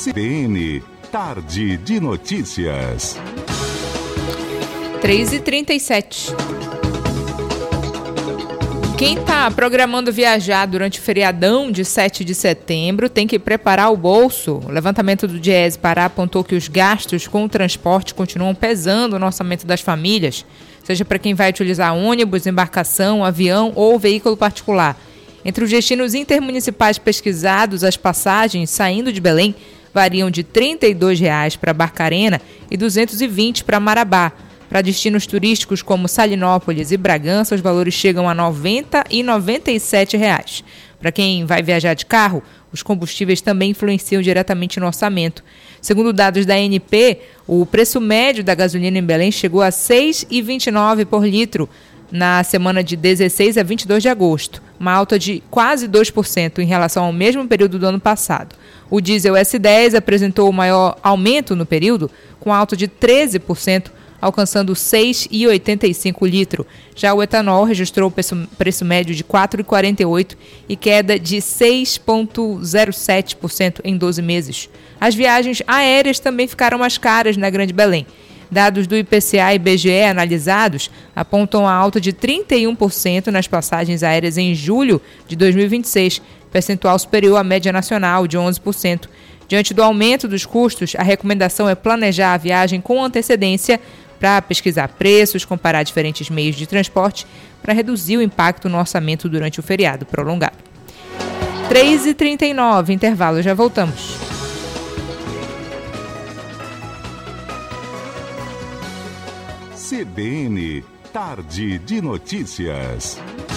CBN, Tarde de Notícias. 3h37. Quem está programando viajar durante o feriadão de 7 de setembro tem que preparar o bolso. O levantamento do Diese Pará apontou que os gastos com o transporte continuam pesando no orçamento das famílias, seja para quem vai utilizar ônibus, embarcação, avião ou veículo particular. Entre os destinos intermunicipais pesquisados, as passagens saindo de Belém variam de R$ 32 para Barcarena e R$ 220 para Marabá. Para destinos turísticos como Salinópolis e Bragança, os valores chegam a R$ 90 e R$ 97. Para quem vai viajar de carro, os combustíveis também influenciam diretamente no orçamento. Segundo dados da ANP, o preço médio da gasolina em Belém chegou a R$ 6,29 por litro na semana de 16 a 22 de agosto, uma alta de quase 2% em relação ao mesmo período do ano passado. O diesel S10 apresentou o maior aumento no período, com alta de 13%, alcançando R$ 6,85 litro. Já o etanol registrou preço médio de R$ 4,48 e queda de 6,07% em 12 meses. As viagens aéreas também ficaram mais caras na Grande Belém. Dados do IPCA e IBGE analisados apontam a alta de 31% nas passagens aéreas em julho de 2026, percentual superior à média nacional de 11%. Diante do aumento dos custos, a recomendação é planejar a viagem com antecedência para pesquisar preços, comparar diferentes meios de transporte para reduzir o impacto no orçamento durante o feriado prolongado. 3h39, intervalo, já voltamos. CBN, Tarde de Notícias.